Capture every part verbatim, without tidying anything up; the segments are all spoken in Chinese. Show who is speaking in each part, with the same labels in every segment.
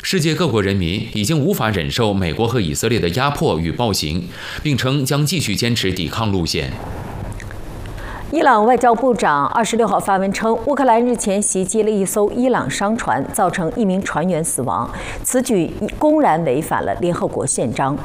Speaker 1: 世界各国人民已经无法忍受美国和以色列的压迫与暴行，并称将继续坚持抵抗路线。
Speaker 2: 伊朗外交部长二十六号发文称，乌克兰日前袭击了一艘伊朗商船，造成一名船员死亡，此举公然违反了联合国宪章。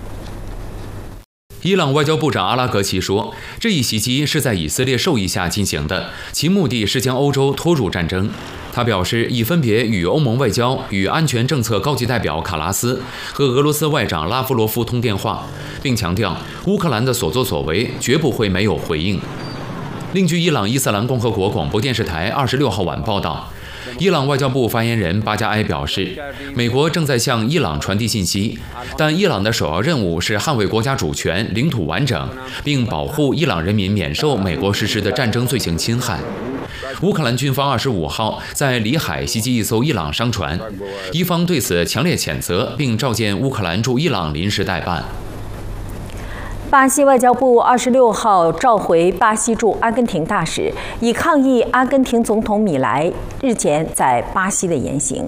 Speaker 1: 伊朗外交部长阿拉格齐说，这一袭击是在以色列授意下进行的，其目的是将欧洲拖入战争。他表示，已分别与欧盟外交与安全政策高级代表卡拉斯和俄罗斯外长拉夫罗夫通电话，并强调乌克兰的所作所为绝不会没有回应。另据伊朗伊斯兰共和国广播电视台二十六号晚报道，伊朗外交部发言人巴加埃表示，美国正在向伊朗传递信息，但伊朗的首要任务是捍卫国家主权、领土完整，并保护伊朗人民免受美国实施的战争罪行侵害。乌克兰军方二十五号在里海袭击一艘伊朗商船，伊方对此强烈谴责，并召见乌克兰驻伊朗临时代办。
Speaker 2: 巴西外交部二十六号召回巴西驻阿根廷大使，以抗议阿根廷总统米莱日前在巴西的言行。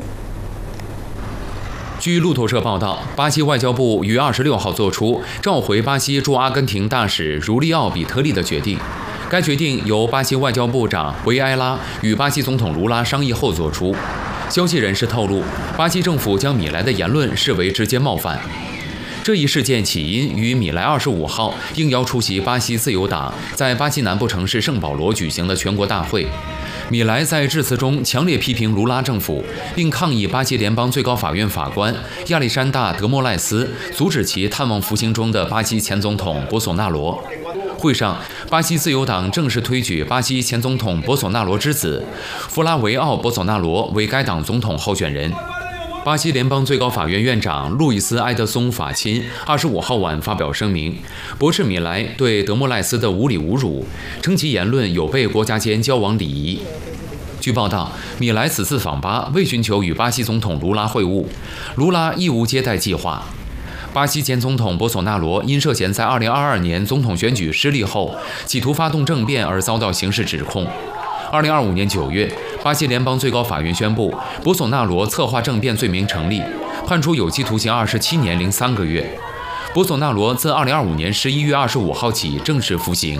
Speaker 1: 据路透社报道，巴西外交部于二十六号作出召回巴西驻阿根廷大使儒利奥·比特利的决定。该决定由巴西外交部长维埃拉与巴西总统卢拉商议后作出。消息人士透露，巴西政府将米莱的言论视为直接冒犯。这一事件起因于米莱二十五号应邀出席巴西自由党在巴西南部城市圣保罗举行的全国大会。米莱在致辞中强烈批评卢拉政府，并抗议巴西联邦最高法院法官亚历山大·德莫赖斯阻止其探望服刑中的巴西前总统博索纳罗。会上，巴西自由党正式推举巴西前总统博索纳罗之子弗拉维奥·博索纳罗为该党总统候选人。巴西联邦最高法院院长路易斯·埃德松·法钦二十五号晚发表声明，驳斥米莱对德莫赖斯的无理侮辱，称其言论有悖国家间交往礼仪。据报道，米莱此次访巴未寻求与巴西总统卢拉会晤，卢拉亦无接待计划。巴西前总统博索纳罗因涉嫌在二零二二年总统选举失利后企图发动政变而遭到刑事指控。二零二五年九月，巴西联邦最高法院宣布博索纳罗策划政变罪名成立，判处有期徒刑二十七年零三个月。博索纳罗自二零二五年十一月二十五号起正式服刑。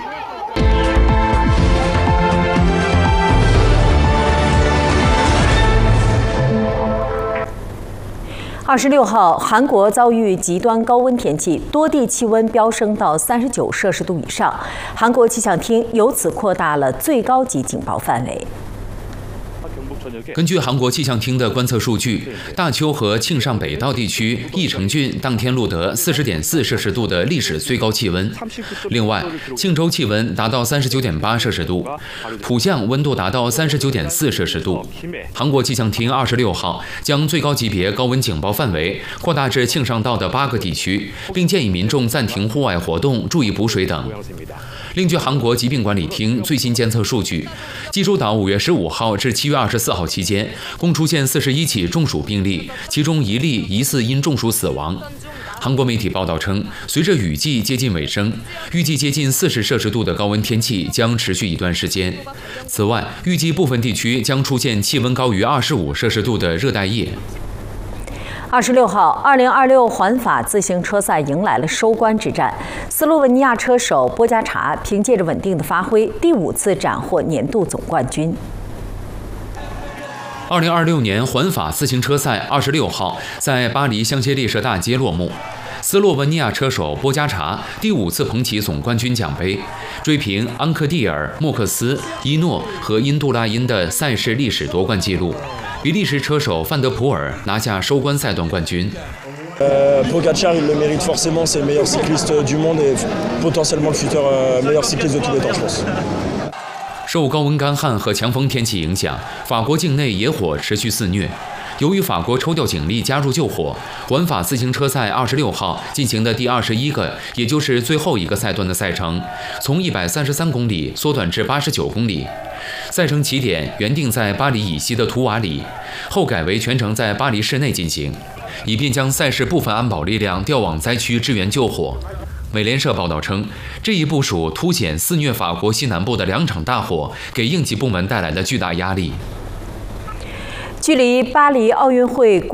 Speaker 2: 二十六号，韩国遭遇极端高温天气，多地气温飙升到三十九摄氏度以上。韩国气象厅由此扩大了最高级警报范围。
Speaker 1: 根据韩国气象厅的观测数据，大邱和庆尚北道地区义城郡当天录得 四十点四摄氏度的历史最高气温。另外，庆州气温达到 三十九点八摄氏度，浦项温度达到 三十九点四摄氏度。韩国气象厅二十六号将最高级别高温警报范围扩大至庆尚道的八个地区，并建议民众暂停户外活动，注意补水等。另据韩国疾病管理厅最新监测数据，济州岛五月十五号至七月二十四号期间，共出现四十一起中暑病例，其中一例疑似因中暑死亡。韩国媒体报道称，随着雨季接近尾声，预计接近四十摄氏度的高温天气将持续一段时间。此外，预计部分地区将出现气温高于二十五摄氏度的热带夜。
Speaker 2: 二十六号，二零二六环法自行车赛迎来了收官之战。斯洛文尼亚车手波加查凭借着稳定的发挥，第五次斩获年度总冠军。
Speaker 1: 二零二六年环法自行车赛二十六号在巴黎香榭丽舍大街落幕。斯洛文尼亚车手波加查第五次捧起总冠军奖杯，追平安克蒂尔、莫克斯、伊诺和因杜拉因的赛事历史夺冠纪录。比利时车手范德普尔拿下收官赛段冠军。
Speaker 3: Euh, Pogacar, il le mérite forcément, c'est le meilleur cycliste du monde et potentiellement le futur euh, meilleur cycliste de tous les temps, je pense.
Speaker 1: 受高温干旱和强风天气影响，法国境内野火持续肆虐。由于法国抽调警力加入救火，环法自行车赛二十六号进行的第二十一个，也就是最后一个赛段的赛程，从一百三十三公里缩短至八十九公里。赛程起点原定在巴黎以西的图瓦里，后改为全程在巴黎市内进行，以便将赛事部分安保力量调往灾区支援救火。美联社报道称，这一部署凸显肆虐法国西南部的两场大火给应急部门带来的巨大压力。
Speaker 2: 距离巴黎奥运会